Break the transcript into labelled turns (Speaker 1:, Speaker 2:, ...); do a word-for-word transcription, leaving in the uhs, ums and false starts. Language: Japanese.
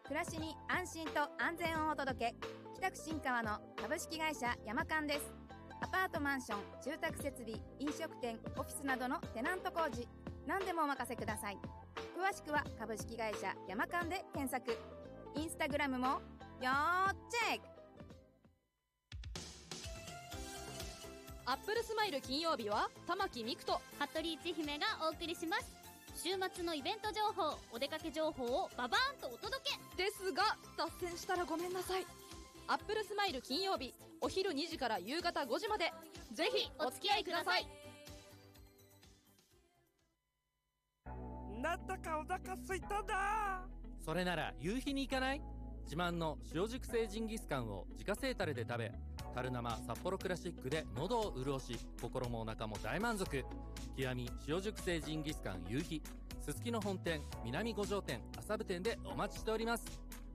Speaker 1: 暮らしに安心と安全をお届け、北区新川の株式会社ヤマカンです。アパートマンション、住宅設備、飲食店、オフィスなどのテナント工事、何でもお任せください。詳しくは株式会社ヤマカンで検索。インスタグラムも要チェック。
Speaker 2: アップルスマイル金曜日は玉木美久と
Speaker 3: 服部千姫がお送りします。週末のイベント情報、お出かけ情報をババーンとお届け
Speaker 2: ですが、脱線したらごめんなさい。アップルスマイル金曜日、お昼にじから夕方ごじまで、ぜひお付き合いください。
Speaker 4: なんだかお腹すいたな。
Speaker 5: それなら夕日に行かない？自慢の塩熟成ジンギスカンを自家製タレで食べ、樽生札幌クラシックで喉を潤し、心もお腹も大満足。極み塩熟成ジンギスカン夕日、すすきの本店南五条店麻布店でお待ちしております。